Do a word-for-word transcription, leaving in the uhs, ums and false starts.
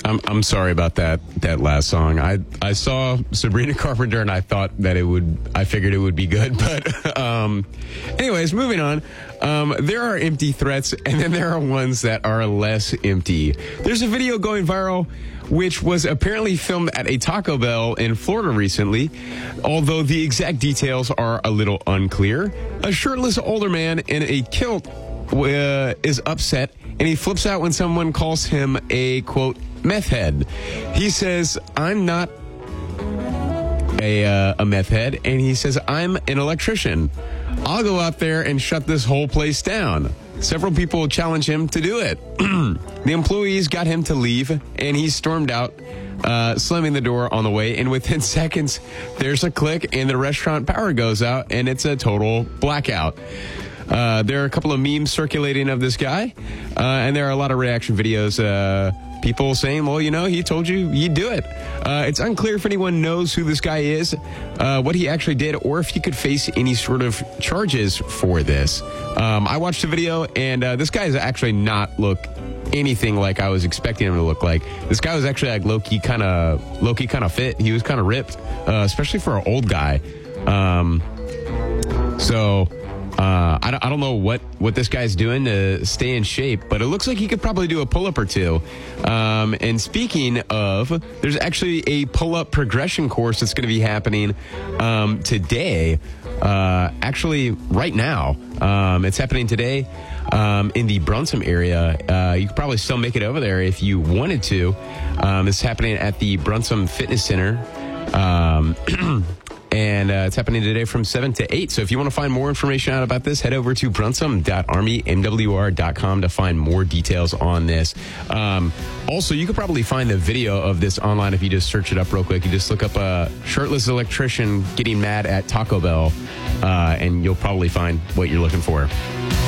I'm I'm sorry about that that last song. I I saw Sabrina Carpenter and I thought that it would. I figured it would be good, but um, anyways, moving on. Um, there are empty threats, and then there are ones that are less empty. There's a video going viral, which was apparently filmed at a Taco Bell in Florida recently, although the exact details are a little unclear. A shirtless older man in a kilt uh, is upset, and he flips out when someone calls him a, quote, meth head. He says, I'm not a, uh, a meth head, and he says, I'm an electrician. I'll go out there and shut this whole place down. Several people challenge him to do it. The employees got him to leave, and he stormed out, uh, slamming the door on the way. And within seconds, there's a click, and the restaurant power goes out, and it's a total blackout. Uh, there are a couple of memes circulating of this guy, uh, and there are a lot of reaction videos. Uh, people saying, well, you know, he told you you'd do it. Uh, it's unclear if anyone knows who this guy is, uh, what he actually did, or if he could face any sort of charges for this. Um, I watched the video, and uh, this guy does actually not look anything like I was expecting him to look like. This guy was actually like low-key kind of low-key kind of fit. He was kind of ripped, uh, especially for an old guy. Um, so... Uh, I, don't, I don't know what, what this guy's doing to stay in shape, but it looks like he could probably do a pull-up or two. Um, and speaking of, there's actually a pull-up progression course that's going to be happening um, today. Uh, actually, right now. Um, it's happening today um, in the Brunson area. Uh, you could probably still make it over there if you wanted to. Um, it's happening at the Brunson Fitness Center. Um And uh, it's happening today from seven to eight. So if you want to find more information out about this, head over to brunsum dot army m w r dot com to find more details on this. Um, also, you could probably find the video of this online if you just search it up real quick. You just look up a shirtless electrician getting mad at Taco Bell, uh, and you'll probably find what you're looking for.